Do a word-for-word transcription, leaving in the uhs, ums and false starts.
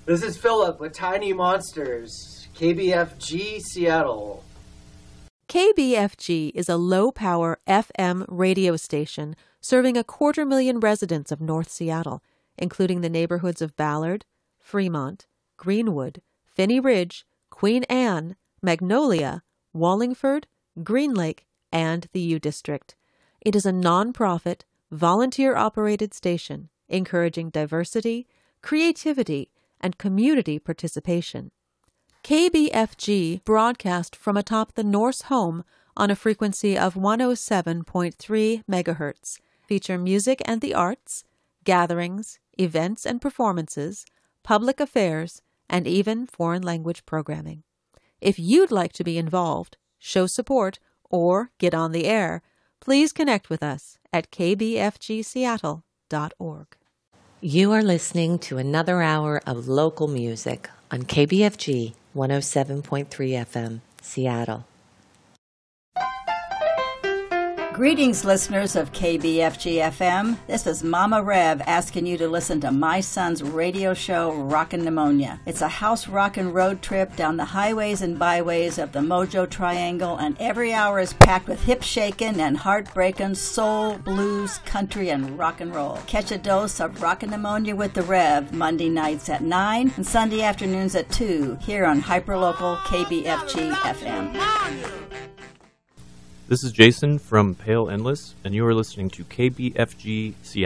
This is Philip with Tiny Monsters, K B F G Seattle. K B F G is a low-power F M radio station serving a quarter million residents of North Seattle, including the neighborhoods of Ballard, Fremont, Greenwood, Phinney Ridge, Queen Anne, Magnolia, Wallingford, Green Lake, and the U District. It is a non-profit, volunteer-operated station encouraging diversity, creativity, and community participation. K B F G broadcast from atop the Norse home on a frequency of one oh seven point three megahertz, feature music and the arts, gatherings, events and performances, public affairs, and even foreign language programming. If you'd like to be involved, show support, or get on the air, please connect with us at k b f g seattle dot org. You are listening to another hour of local music on K B F G one oh seven point three F M, Seattle. Greetings, listeners of K B F G F M. This is Mama Rev asking you to listen to my son's radio show, Rockin' Pneumonia. It's a house rockin' road trip down the highways and byways of the Mojo Triangle, and every hour is packed with hip-shakin' and heart-breakin' soul, blues, country, and rock and roll. Catch a dose of Rockin' Pneumonia with the Rev Monday nights at nine and Sunday afternoons at two here on hyperlocal K B F G F M. This is Jason from Pale Endless, and you are listening to K B F G Seattle.